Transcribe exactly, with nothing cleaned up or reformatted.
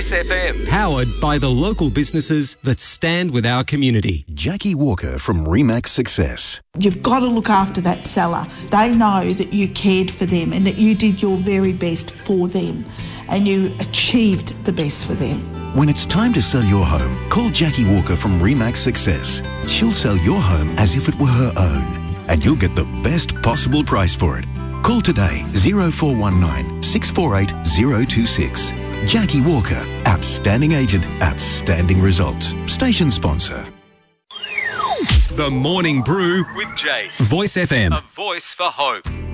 Voice F M. Powered by the local businesses that stand with our community. Jackie Walker from Remax Success. You've got to look after that seller. They know that you cared for them and that you did your very best for them and you achieved the best for them. When it's time to sell your home, call Jackie Walker from Remax Success. She'll sell your home as if it were her own, and you'll get the best possible price for it. Call today, oh four one nine, six four eight, oh two six. Jackie Walker, outstanding agent, outstanding results. Station sponsor. The Morning Brew with Jace. Voice F M. A voice for hope.